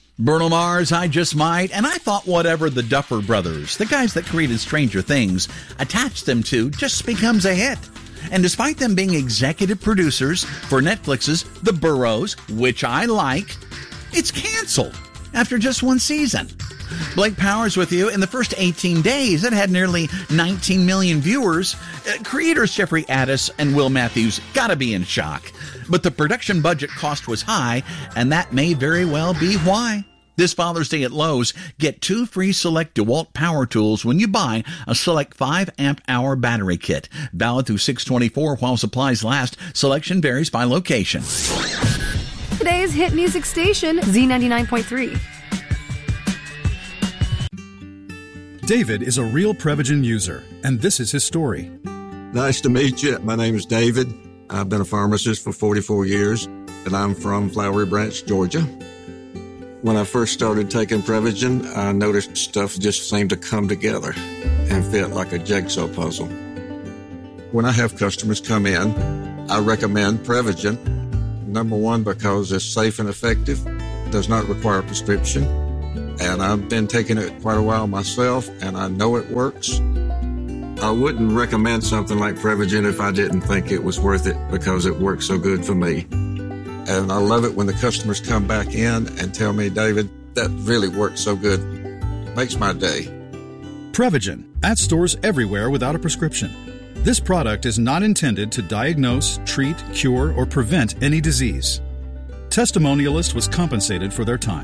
Bruno Mars, I Just Might, and I thought whatever the Duffer Brothers, the guys that created Stranger Things, attached them to just becomes a hit. And despite them being executive producers for Netflix's The Burrows, which I like, it's canceled after just one season. Blake Powers with you. In the first 18 days, it had nearly 19 million viewers. Creators Jeffrey Addis and Will Matthews gotta be in shock. But the production budget cost was high, and that may very well be why. This Father's Day at Lowe's, get 2 free Select DeWalt power tools when you buy a Select 5 amp-hour battery kit. Valid through 6/24 while supplies last. Selection varies by location. Today's hit music station, Z99.3. David is a real Prevagen user, and this is his story. Nice to meet you. My name is David. I've been a pharmacist for 44 years, and I'm from Flowery Branch, Georgia. When I first started taking Prevagen, I noticed stuff just seemed to come together and fit like a jigsaw puzzle. When I have customers come in, I recommend Prevagen. Number one, because it's safe and effective, does not require a prescription, and I've been taking it quite a while myself, and I know it works. I wouldn't recommend something like Prevagen if I didn't think it was worth it because it works so good for me. And I love it when the customers come back in and tell me, David, that really worked so good. Makes my day. Prevagen, at stores everywhere without a prescription. This product is not intended to diagnose, treat, cure, or prevent any disease. Testimonialist was compensated for their time.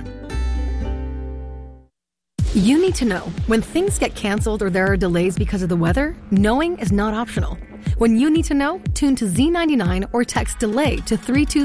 You need to know when things get canceled or there are delays because of the weather, knowing is not optional. When you need to know, tune to Z99 or text DELAY to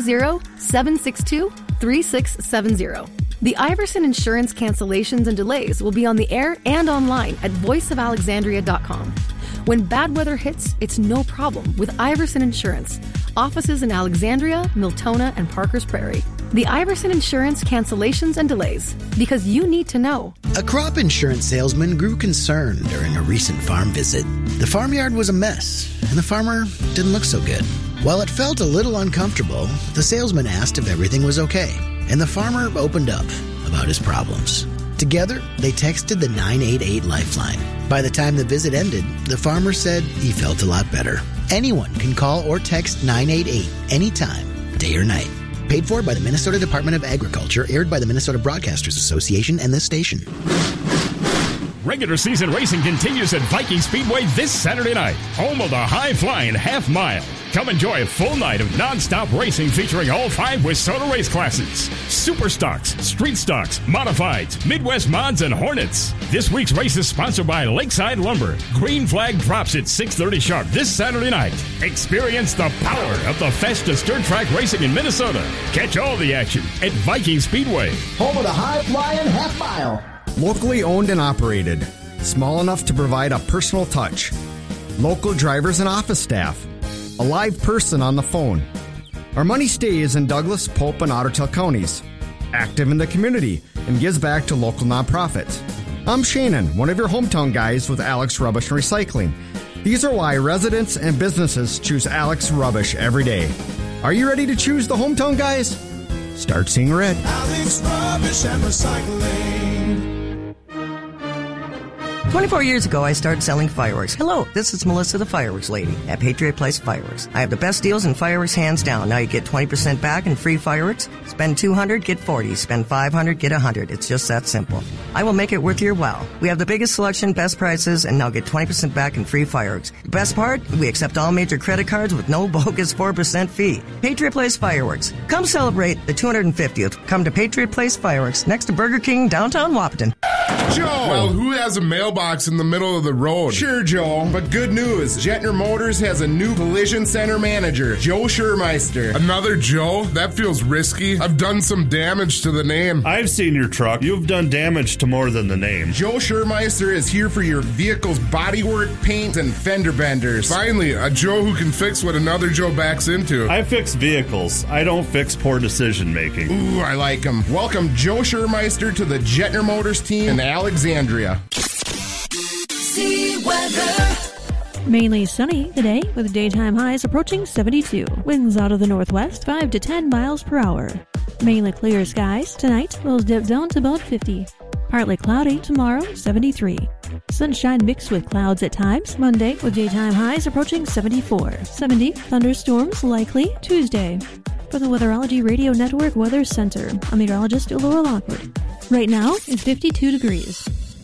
320-762-3670. The Iverson Insurance cancellations and delays will be on the air and online at voiceofalexandria.com. When bad weather hits, it's no problem with Iverson Insurance. Offices in Alexandria, Miltona, and Parkers Prairie. The Iverson Insurance cancellations and delays, because you need to know. A crop insurance salesman grew concerned during a recent farm visit. The farmyard was a mess, and the farmer didn't look so good. While it felt a little uncomfortable, the salesman asked if everything was okay, and the farmer opened up about his problems. Together, they texted the 988 Lifeline. By the time the visit ended, the farmer said he felt a lot better. Anyone can call or text 988 anytime, day or night. Paid for by the Minnesota Department of Agriculture, aired by the Minnesota Broadcasters Association and this station. Regular season racing continues at Viking Speedway this Saturday night, home of the high-flying half mile. Come enjoy a full night of non-stop racing featuring all 5 WISSOTA race classes: Super Stocks, Street Stocks, Modifieds, Midwest Mods, and Hornets. This week's race is sponsored by Lakeside Lumber. Green flag drops at 6:30 sharp this Saturday night. Experience the power of the fastest dirt track racing in Minnesota. Catch all the action at Viking Speedway, home of the high-flying half mile. Locally owned and operated. Small enough to provide a personal touch. Local drivers and office staff. A live person on the phone. Our money stays in Douglas, Pope, and Ottertail counties. Active in the community and gives back to local nonprofits. I'm Shannon, one of your hometown guys with Alex Rubbish and Recycling. These are why residents and businesses choose Alex Rubbish every day. Are you ready to choose the hometown guys? Start seeing red. Alex Rubbish and Recycling. 24 years ago, I started selling fireworks. Hello, this is Melissa, the fireworks lady at Patriot Place Fireworks. I have the best deals in fireworks, hands down. Now you get 20% back in free fireworks. Spend $200, get $40. Spend $500, get $100. It's just that simple. I will make it worth your while. We have the biggest selection, best prices, and now get 20% back in free fireworks. The best part? We accept all major credit cards with no bogus 4% fee. Patriot Place Fireworks. Come celebrate the 250th. Come to Patriot Place Fireworks, next to Burger King, downtown Wahpeton. Joe! Well, who has a mailbox in the middle of the road? Sure, Joe, but good news. Jetner Motors has a new collision center manager, Joe Schurmeister. Another Joe? That feels risky. I've done some damage to the name. I've seen your truck. You've done damage to more than the name. Joe Schurmeister is here for your vehicle's bodywork, paint, and fender benders. Finally, a Joe who can fix what another Joe backs into. I fix vehicles. I don't fix poor decision making. Ooh, I like him. Welcome Joe Schurmeister to the Jetner Motors team in Alexandria. See weather. Mainly sunny today with daytime highs approaching 72. Winds out of the northwest 5 to 10 miles per hour. Mainly clear skies. Tonight, lows dip down to about 50. Partly cloudy. Tomorrow, 73. Sunshine mixed with clouds at times. Monday, with daytime highs approaching 74. 70. Thunderstorms likely Tuesday. For the Weatherology Radio Network Weather Center, I'm meteorologist Laura Lockwood. Right now, it's 52 degrees.